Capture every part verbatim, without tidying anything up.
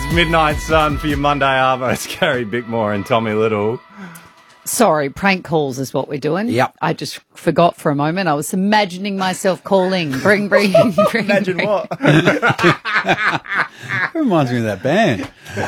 Mornings, Midnight Sun for your Monday arvo. It's Gary Bickmore and Tommy Little. Sorry, prank calls is what we're doing. Yep. I just forgot for a moment. I was imagining myself calling. Bring, bring, bring. Imagine bring. what? It reminds me of that band.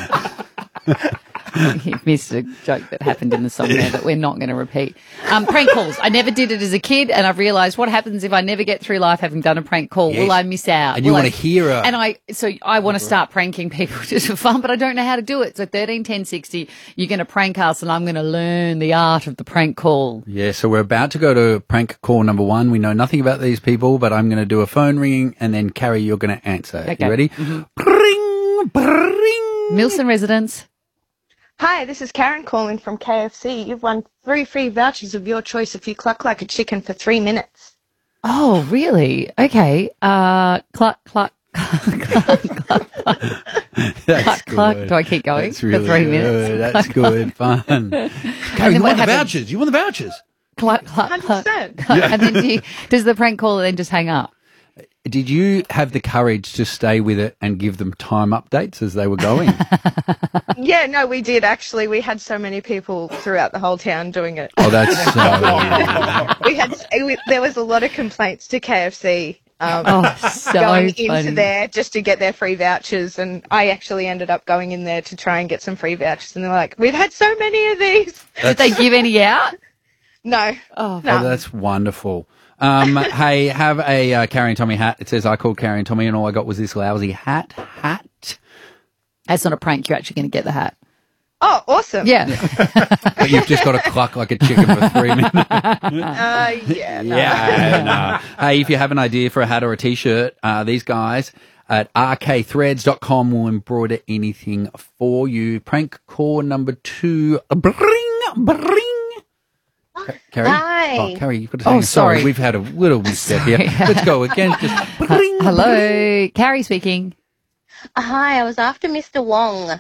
You missed a joke that happened in the song there that we're not going to repeat. Um, prank calls. I never did it as a kid, and I've realised what happens if I never get through life having done a prank call. Yes. Will I miss out? And you Will want I- to hear a... And I, so I want to start pranking people just for fun, but I don't know how to do it. So thirteen ten sixty, you're going to prank us, and I'm going to learn the art of the prank call. Yeah, so we're about to go to prank call number one. We know nothing about these people, but I'm going to do a phone ringing, and then, Carrie, you're going to answer. Okay. You ready? Mm-hmm. Bring, bring. Milson residents. Hi, this is Karen calling from K F C. You've won three free vouchers of your choice if you cluck like a chicken for three minutes. Oh, really? Okay. Uh, cluck, cluck, cluck, cluck, cluck. That's Cluck, cluck. good. Do I keep going That's for really three good. minutes? That's good. Fun. Carrie, then you what want the happens? vouchers. You want the vouchers. Cluck, cluck, cluck. one hundred percent. cluck. And then do you, does the prank caller then just hang up? Did you have the courage to stay with it and give them time updates as they were going? Yeah, no, we did actually. We had so many people throughout the whole town doing it. Oh, that's so... We had we, there was a lot of complaints to K F C um, Oh, so going funny. into there just to get their free vouchers, and I actually ended up going in there to try and get some free vouchers, and they're like, "We've had so many of these." Did they give any out? No, Oh, no. Oh, that's wonderful. Um, hey, have a uh, Carrie and Tommy hat. It says I called Carrie and Tommy and all I got was this lousy hat. Hat. That's not a prank. You're actually going to get the hat. Oh, awesome. Yeah. But you've just got to cluck like a chicken for three minutes. Uh, yeah. No. Yeah. No. Hey, if you have an idea for a hat or a T-shirt, uh, these guys at r k threads dot com will embroider anything for you. Prank call number two. Bring, bring. Ca- Carrie? Hi. Oh, Carrie, you've got to say Oh, sorry. sorry. We've had a little misstep here. Sorry. Let's go again. Just bring, Hello. Carrie speaking. Hi, I was after Mister Wong.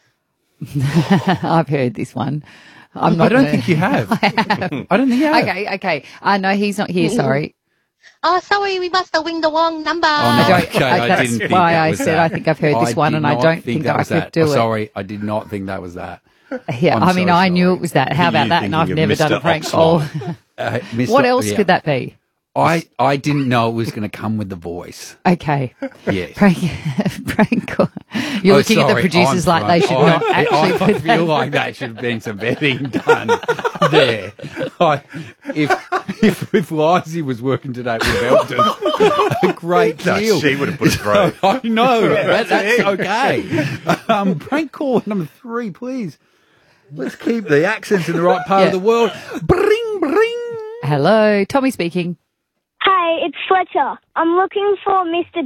I've heard this one. I'm I not don't gonna- think you have. I don't think you have. Okay, okay. I know he's not here. Sorry. Oh, sorry, we must have winged the wrong number. Oh, I no, don't- okay, I- I, that's didn't think why that I was said that. I think I've heard this one did and I not don't think think that I was could that. do Oh, it. Sorry, I did not think that was that. Yeah, I'm I mean, so I knew sorry. it was that. How about You that? And I've thinking never of done a Mister prank Oxide. call. Uh, Mister What else yeah. could that be? I, I didn't know it was going to come with the voice. Okay. Yes. Prank, prank call. You're Oh, looking at the sorry, producers I'm like they should sorry. not I, actually I, put I that. feel like that should have been some vetting done there. I, if, if, if Lizzie was working today with Belton, a great No, deal. she would have put it through. I know. Yeah, that, that's that's it. okay. Um, prank call number three, please. Let's keep the accents in the right part of Yeah. the world. Bring, bring. Hello, Tommy speaking. Hey, it's Fletcher. I'm looking for Mister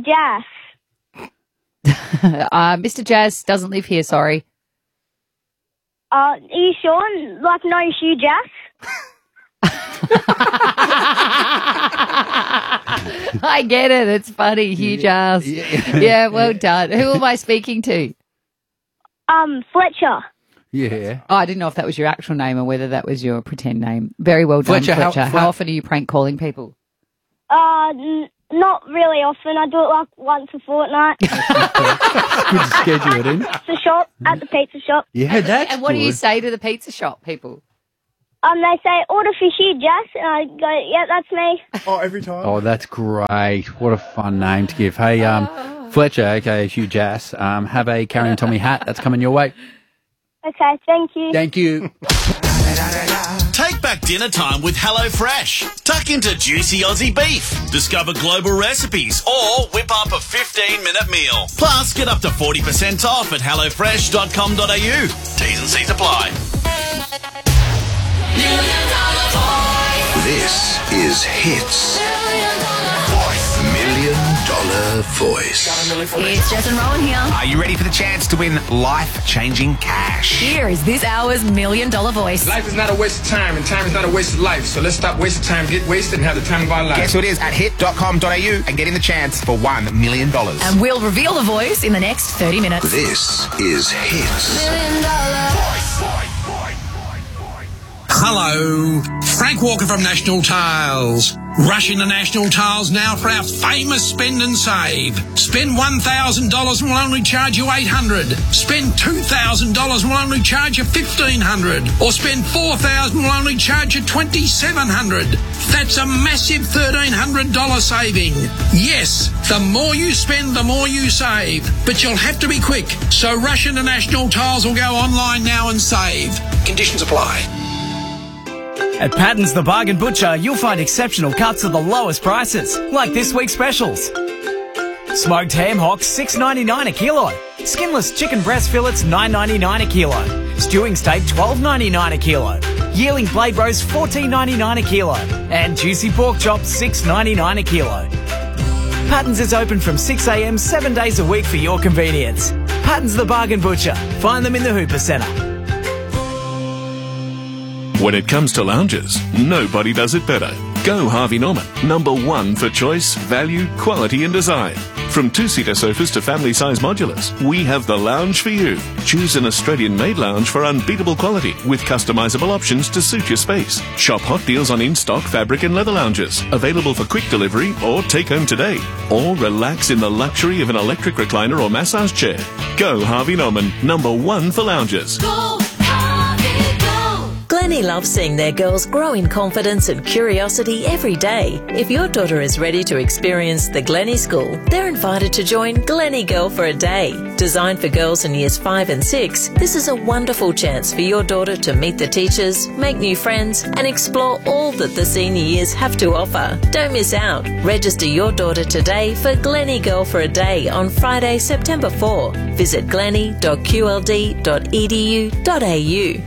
Jazz. Uh, Mister Jazz doesn't live here, sorry. Uh, are you sure? Like, no Hugh Jazz? I get it. It's funny. Huge ass. Yeah. Yeah, well done. Who am I speaking to? Um, Fletcher. Yeah. Oh, I didn't know if that was your actual name or whether that was your pretend name. Very well done, Fletcher, Fletcher. how- How, Flet- often are you prank calling people? Uh, n- not really often. I do it like once a fortnight. Good to schedule it in. The shop, at the pizza shop. Yeah, that's And what do you good. say to the pizza shop people? Um, they say, order for Hugh Jazz, and I go, yeah, that's me. Oh, every time. Oh, that's great. What a fun name to give. Hey, um, Fletcher, aka Hugh Jass, um, have a Carrie and Tommy hat. That's coming your way. Okay, thank you. Thank you. Take back dinner time with HelloFresh. Tuck into juicy Aussie beef. Discover global recipes or whip up a fifteen minute meal. Plus, get up to forty percent off at hello fresh dot com dot a u. T's and C's apply. This is Hits. Million Dollar Voice. It's Jess and Rowan here. Are you ready for the chance to win life-changing cash? Here is this hour's million dollar voice. Life is not a waste of time, and time is not a waste of life. So let's stop wasting time, get wasted, and have the time of our life. Guess who it is at hit dot com dot a u and get in the chance for one million dollars. And we'll reveal the voice in the next thirty minutes. This is Hits. Hello, Frank Walker from National Tiles. Rush International Tiles now for our famous spend and save. Spend one thousand dollars and we'll only charge you eight hundred dollars. Spend two thousand dollars and we'll only charge you fifteen hundred dollars. Or spend four thousand dollars and we'll only charge you twenty-seven hundred dollars. That's a massive thirteen hundred dollars saving. Yes, the more you spend, the more you save. But you'll have to be quick. So Rush International Tiles will go online now and save. Conditions apply. At Patton's the Bargain Butcher, you'll find exceptional cuts at the lowest prices, like this week's specials. Smoked ham hocks, six ninety-nine a kilo. Skinless chicken breast fillets, nine ninety-nine a kilo. Stewing steak, twelve ninety-nine a kilo. Yearling blade roast, fourteen ninety-nine a kilo. And juicy pork chops, six ninety-nine a kilo. Patton's is open from six a m seven days a week for your convenience. Patton's the Bargain Butcher. Find them in the Hooper Centre. When it comes to lounges, nobody does it better. Go Harvey Norman, number one for choice, value, quality and design. From two-seater sofas to family-size modulars, we have the lounge for you. Choose an Australian-made lounge for unbeatable quality with customizable options to suit your space. Shop hot deals on in-stock fabric and leather lounges, available for quick delivery or take home today. Or relax in the luxury of an electric recliner or massage chair. Go Harvey Norman, number one for lounges. Go! Glennie loves seeing their girls grow in confidence and curiosity every day. If your daughter is ready to experience the Glennie School, they're invited to join Glennie Girl for a Day. Designed for girls in years five and six, this is a wonderful chance for your daughter to meet the teachers, make new friends, and explore all that the senior years have to offer. Don't miss out. Register your daughter today for Glennie Girl for a Day on Friday, September fourth. Visit glennie dot q l d dot e d u dot a u.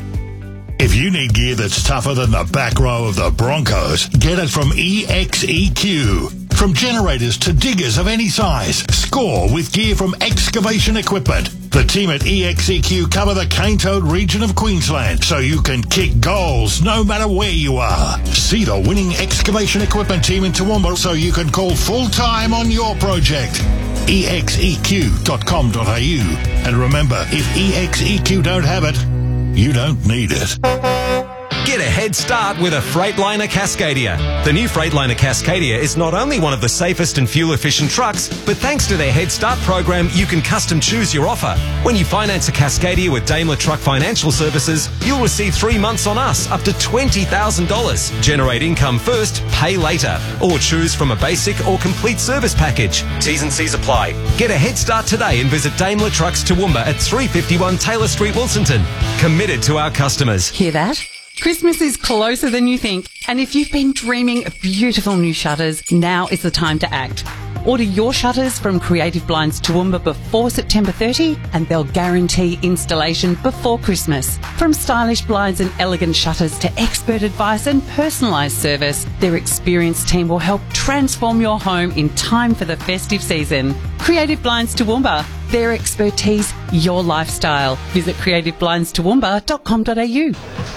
If you need gear that's tougher than the back row of the Broncos, get it from E X E Q. From generators to diggers of any size, score with gear from Excavation Equipment. The team at E X E Q cover the Cane Toad region of Queensland, so you can kick goals no matter where you are. See the winning Excavation Equipment team in Toowoomba so you can call full-time on your project. e x e q dot com dot a u. And remember, if E X E Q don't have it, you don't need it. Get a head start with a Freightliner Cascadia. The new Freightliner Cascadia is not only one of the safest and fuel-efficient trucks, but thanks to their Head Start program, you can custom choose your offer. When you finance a Cascadia with Daimler Truck Financial Services, you'll receive three months on us, up to twenty thousand dollars. Generate income first, pay later. Or choose from a basic or complete service package. T's and C's apply. Get a head start today and visit Daimler Trucks Toowoomba at three fifty-one Taylor Street, Wilsonton. Committed to our customers. Hear that? Christmas is closer than you think, and if you've been dreaming of beautiful new shutters, now is the time to act. Order your shutters from Creative Blinds Toowoomba before September thirtieth, and they'll guarantee installation before Christmas. From stylish blinds and elegant shutters to expert advice and personalised service, their experienced team will help transform your home in time for the festive season. Creative Blinds Toowoomba, their expertise, your lifestyle. Visit creative blinds toowoomba dot com dot a u.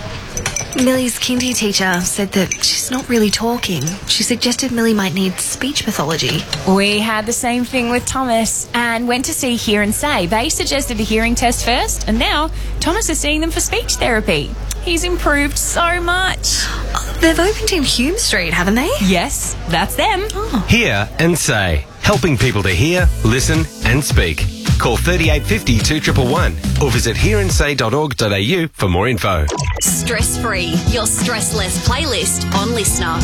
Millie's kindy teacher said that she's not really talking. She suggested Millie might need speech pathology. We had the same thing with Thomas and went to see Hear and Say. They suggested a hearing test first, and now Thomas is seeing them for speech therapy. He's improved so much. Oh, they've opened in Hume Street, haven't they? Yes, that's them. Oh. Hear and Say. Helping people to hear, listen and speak. Call thirty-eight fifty, two one one one or visit hear and say dot org dot a u for more info. Stress Free, your stress less playlist on Listener.